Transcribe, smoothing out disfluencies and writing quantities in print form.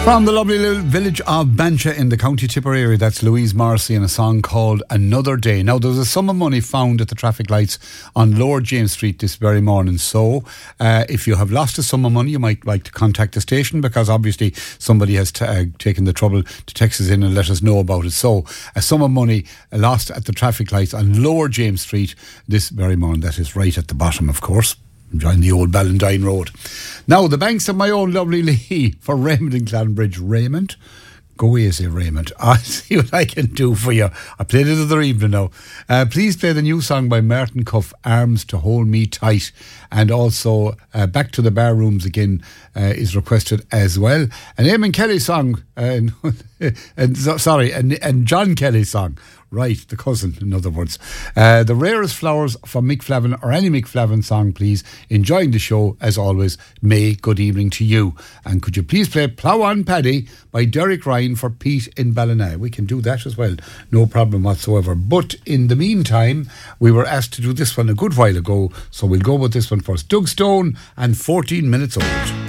From the lovely little village of Bancha in the County Tipperary, that's Louise Morrissey and a song called Another Day. Now, there was a sum of money found at the traffic lights on Lower James Street this very morning. So, if you have lost a sum of money, you might like to contact the station, because obviously somebody has taken the trouble to text us in and let us know about it. So, a sum of money lost at the traffic lights on Lower James Street this very morning. That is right at the bottom, of course, enjoying the old Ballandine Road. Now, the banks of my own lovely Lee for Raymond and Clanbridge. Raymond, go easy, Raymond. I'll see what I can do for you. I played it the other evening now. Please play the new song by Martin Cuff, Arms to Hold Me Tight. And also, Back to the Bar Rooms Again is requested as well. An Eamon Kelly song, and John Kelly song. Right, the cousin, in other words. The Rarest Flowers from Mick Flavin, or any Mick Flavin song, please. Enjoying the show, as always. May good evening to you. And could you please play Plough on Paddy by Derek Ryan for Pete in Ballina? We can do that as well, no problem whatsoever. But in the meantime, we were asked to do this one a good while ago, so we'll go with this one first. Doug Stone and 14 Minutes Old.